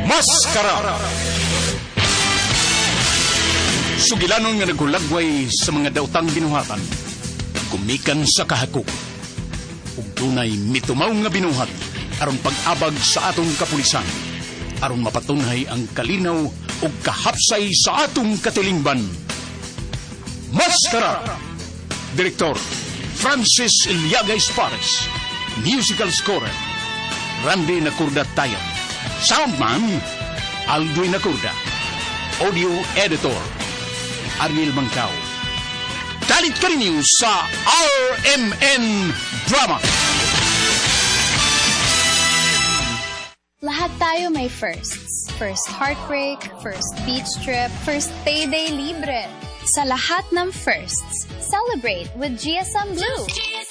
Maskara. Sugilanon nga nagulagway sa mga daotang binuhatan, gumikan sa kahakog. Ug dunay mitumaw nga binuhat aron pag-abag sa atong kapulisan, aron mapatunhay ang kalinaw ug kahapsay sa atong katilingban. Maskara. Direktor Francis Iliaga Espares. Musical scorer Randy Nacurda Tayan. Soundman Aldwin Nacurda. Audio editor Ariel Mancao. Dalit ka rin sa RMN Drama. Lahat tayo may firsts. First heartbreak, first beach trip, first payday libre. Sa lahat ng firsts, celebrate with GSM Blue.